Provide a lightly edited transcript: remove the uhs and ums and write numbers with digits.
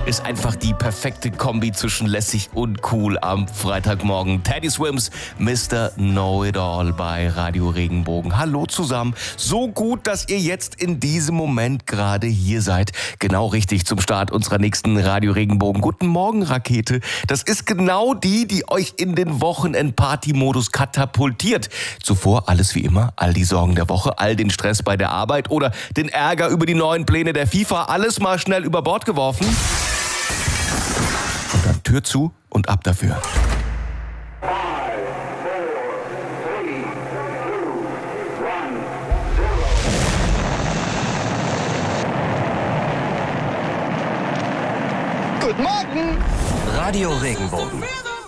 ist einfach die perfekte Kombi zwischen lässig und cool am Freitagmorgen. Teddy Swims, Mr. Know-It-All bei Radio Regenbogen. Hallo zusammen. So gut, dass ihr jetzt in diesem Moment gerade hier seid. Genau richtig zum Start unserer nächsten Radio Regenbogen Guten Morgen Rakete. Das ist genau die euch in den Wochenend-Party-Modus katapultiert. Zuvor alles wie immer, all die Sorgen der Woche, all den Stress bei der Arbeit oder den Ärger über die neuen Pläne der FIFA, alles mal schnell über Bord geworfen. Und dann Tür zu und ab dafür. 5, 4, 3, 2, 1, 0. Guten Morgen! Radio Regenbogen.